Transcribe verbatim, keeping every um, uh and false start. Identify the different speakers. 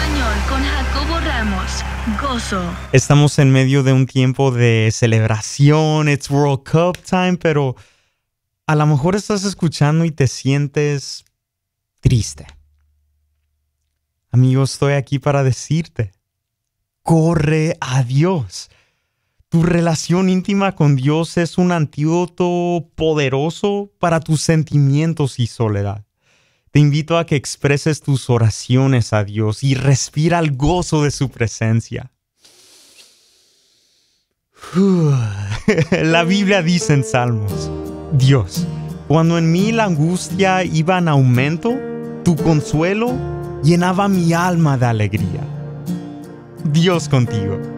Speaker 1: español con Jacobo Ramos. Gozo.
Speaker 2: Estamos en medio de un tiempo de celebración, it's World Cup time, pero a lo mejor estás escuchando y te sientes triste. Amigo, estoy aquí para decirte, corre a Dios. Tu relación íntima con Dios es un antídoto poderoso para tus sentimientos y soledad. Te invito a que expreses tus oraciones a Dios y respira el gozo de su presencia. La Biblia dice en Salmos, Dios, cuando en mí la angustia iba en aumento, tu consuelo llenaba mi alma de alegría. Dios contigo.